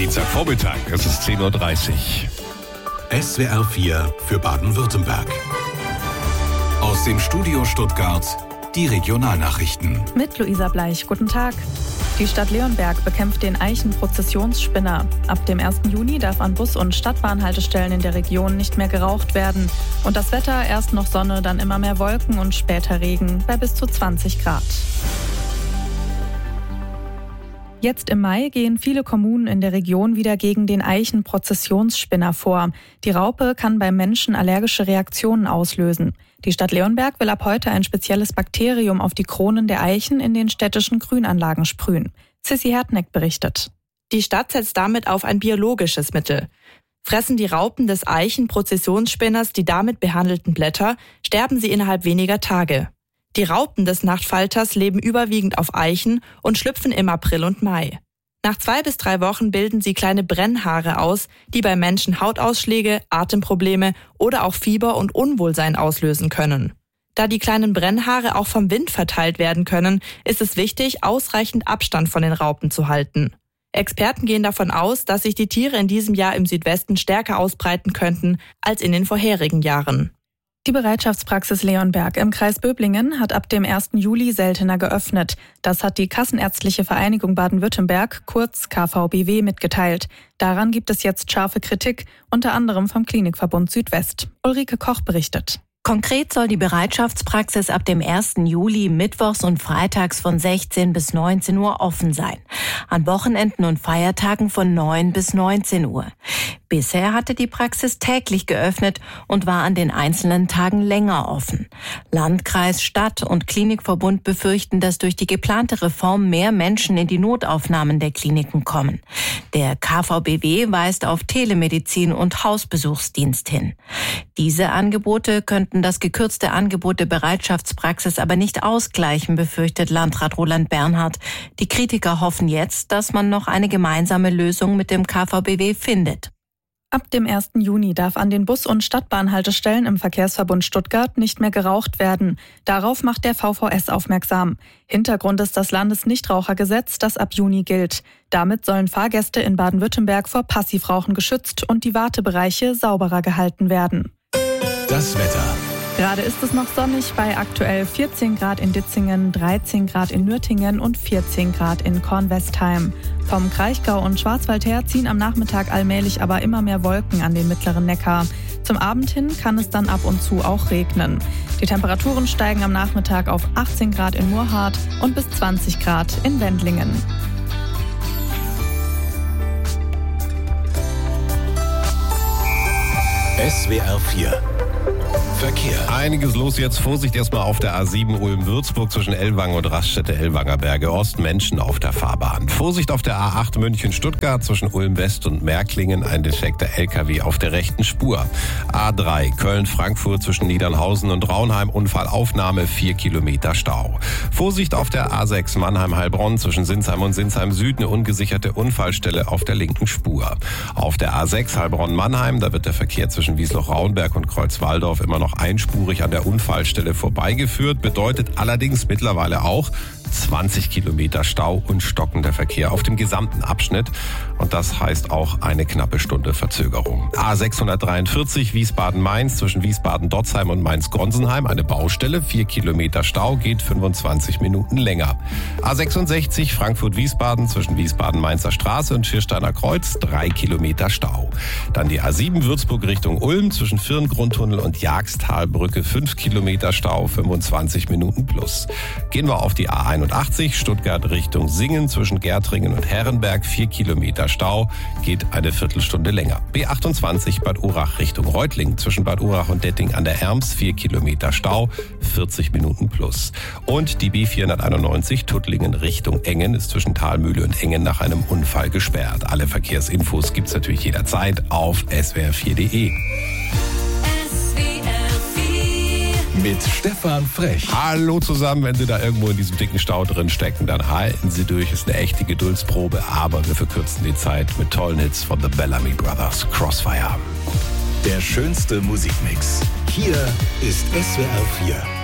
Dienstagvormittag, es ist 10:30 Uhr. SWR 4 für Baden-Württemberg. Aus dem Studio Stuttgart die Regionalnachrichten. Mit Luisa Bleich, guten Tag. Die Stadt Leonberg bekämpft den Eichenprozessionsspinner. Ab dem 1. Juni darf an Bus- und Stadtbahnhaltestellen in der Region nicht mehr geraucht werden. Und das Wetter, erst noch Sonne, dann immer mehr Wolken und später Regen bei bis zu 20 Grad. Jetzt im Mai gehen viele Kommunen in der Region wieder gegen den Eichenprozessionsspinner vor. Die Raupe kann beim Menschen allergische Reaktionen auslösen. Die Stadt Leonberg will ab heute ein spezielles Bakterium auf die Kronen der Eichen in den städtischen Grünanlagen sprühen. Sissi Hertneck berichtet. Die Stadt setzt damit auf ein biologisches Mittel. Fressen die Raupen des Eichenprozessionsspinners die damit behandelten Blätter, sterben sie innerhalb weniger Tage. Die Raupen des Nachtfalters leben überwiegend auf Eichen und schlüpfen im April und Mai. Nach 2 bis 3 Wochen bilden sie kleine Brennhaare aus, die bei Menschen Hautausschläge, Atemprobleme oder auch Fieber und Unwohlsein auslösen können. Da die kleinen Brennhaare auch vom Wind verteilt werden können, ist es wichtig, ausreichend Abstand von den Raupen zu halten. Experten gehen davon aus, dass sich die Tiere in diesem Jahr im Südwesten stärker ausbreiten könnten als in den vorherigen Jahren. Die Bereitschaftspraxis Leonberg im Kreis Böblingen hat ab dem 1. Juli seltener geöffnet. Das hat die Kassenärztliche Vereinigung Baden-Württemberg, kurz KVBW, mitgeteilt. Daran gibt es jetzt scharfe Kritik, unter anderem vom Klinikverbund Südwest. Ulrike Koch berichtet. Konkret soll die Bereitschaftspraxis ab dem 1. Juli mittwochs und freitags von 16 bis 19 Uhr offen sein. An Wochenenden und Feiertagen von 9 bis 19 Uhr. Bisher hatte die Praxis täglich geöffnet und war an den einzelnen Tagen länger offen. Landkreis, Stadt und Klinikverbund befürchten, dass durch die geplante Reform mehr Menschen in die Notaufnahmen der Kliniken kommen. Der KVBW weist auf Telemedizin und Hausbesuchsdienst hin. Diese Angebote könnten das gekürzte Angebot der Bereitschaftspraxis aber nicht ausgleichen, befürchtet Landrat Roland Bernhard. Die Kritiker hoffen jetzt, dass man noch eine gemeinsame Lösung mit dem KVBW findet. Ab dem 1. Juni darf an den Bus- und Stadtbahnhaltestellen im Verkehrsverbund Stuttgart nicht mehr geraucht werden. Darauf macht der VVS aufmerksam. Hintergrund ist das Landesnichtrauchergesetz, das ab Juni gilt. Damit sollen Fahrgäste in Baden-Württemberg vor Passivrauchen geschützt und die Wartebereiche sauberer gehalten werden. Das Wetter. Gerade ist es noch sonnig bei aktuell 14 Grad in Ditzingen, 13 Grad in Nürtingen und 14 Grad in Kornwestheim. Vom Kraichgau und Schwarzwald her ziehen am Nachmittag allmählich aber immer mehr Wolken an den mittleren Neckar. Zum Abend hin kann es dann ab und zu auch regnen. Die Temperaturen steigen am Nachmittag auf 18 Grad in Murrhardt und bis 20 Grad in Wendlingen. SWR 4 Verkehr. Einiges los jetzt. Vorsicht erstmal auf der A7 Ulm-Würzburg zwischen Ellwangen und Raststätte-Ellwanger Berge Ost. Menschen auf der Fahrbahn. Vorsicht auf der A8 München-Stuttgart zwischen Ulm-West und Märklingen. Ein defekter LKW auf der rechten Spur. A3 Köln-Frankfurt zwischen Niedernhausen und Raunheim. Unfallaufnahme, 4 Kilometer Stau. Vorsicht auf der A6 Mannheim-Heilbronn zwischen Sinsheim und Sinsheim Süd. Eine ungesicherte Unfallstelle auf der linken Spur. Auf der A6 Heilbronn-Mannheim, da wird der Verkehr zwischen Wiesloch-Raunberg und Kreuzwaldorf immer noch einspurig an der Unfallstelle vorbeigeführt, bedeutet allerdings mittlerweile auch 20 Kilometer Stau und stockender Verkehr auf dem gesamten Abschnitt. Und das heißt auch eine knappe Stunde Verzögerung. A643 Wiesbaden-Mainz zwischen Wiesbaden-Dotzheim und Mainz-Gronsenheim. Eine Baustelle, 4 Kilometer Stau, geht 25 Minuten länger. A66 Frankfurt-Wiesbaden zwischen Wiesbaden-Mainzer Straße und Schiersteiner Kreuz, 3 Kilometer Stau. Dann die A7 Würzburg Richtung Ulm zwischen Firn-Grundtunnel und Jagsttalbrücke, 5 Kilometer Stau, 25 Minuten plus. Gehen wir auf die A81 Stuttgart Richtung Singen zwischen Gärtringen und Herrenberg, 4 Kilometer Stau, geht eine Viertelstunde länger. B28 Bad Urach Richtung Reutling zwischen Bad Urach und Detting an der Erms, 4 Kilometer Stau, 40 Minuten plus. Und die B491 Tuttlingen Richtung Engen ist zwischen Thalmühle und Engen nach einem Unfall gesperrt. Alle Verkehrsinfos gibt's natürlich jederzeit auf swr4.de. Mit Stefan Frech. Hallo zusammen, wenn Sie da irgendwo in diesem dicken Stau drin stecken, dann halten Sie durch. Ist eine echte Geduldsprobe, aber wir verkürzen die Zeit mit tollen Hits von The Bellamy Brothers. Crossfire. Der schönste Musikmix. Hier ist SWR 4.